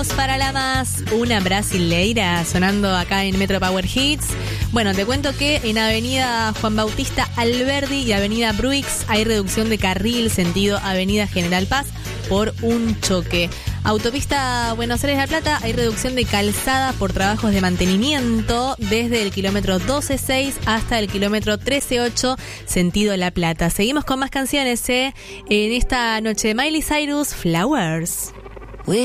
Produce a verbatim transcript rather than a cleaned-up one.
Vamos para la más, una brasileira sonando acá en Metro Power Hits. Bueno, te cuento que en Avenida Juan Bautista Alberdi y Avenida Bruix hay reducción de carril sentido Avenida General Paz por un choque. Autopista Buenos Aires-La Plata hay reducción de calzada por trabajos de mantenimiento desde el kilómetro doce seis hasta el kilómetro trece ocho sentido La Plata. Seguimos con más canciones, ¿eh? En esta noche de Miley Cyrus, Flowers.